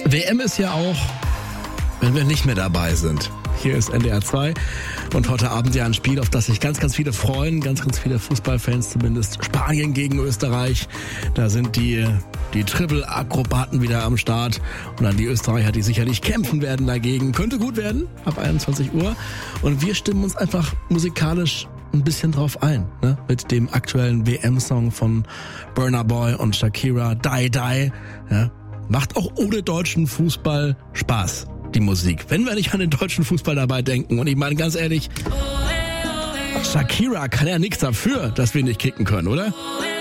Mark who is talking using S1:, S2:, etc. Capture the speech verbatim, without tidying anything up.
S1: W M ist ja auch, wenn wir nicht mehr dabei sind. Hier ist N D R zwei und heute Abend ja ein Spiel, auf das sich ganz, ganz viele freuen, ganz, ganz viele Fußballfans zumindest. Spanien gegen Österreich, da sind die die Triple-Akrobaten wieder am Start und dann die Österreicher, die sicherlich kämpfen werden dagegen. Könnte gut werden, ab einundzwanzig Uhr und wir stimmen uns einfach musikalisch ein bisschen drauf ein, ne? Mit dem aktuellen W M-Song von Burna Boy und Shakira, Die Die, ja? Macht auch ohne deutschen Fußball Spaß, die Musik. Wenn wir nicht an den deutschen Fußball dabei denken. Und ich meine ganz ehrlich, Shakira kann ja nichts dafür, dass wir nicht kicken können, oder?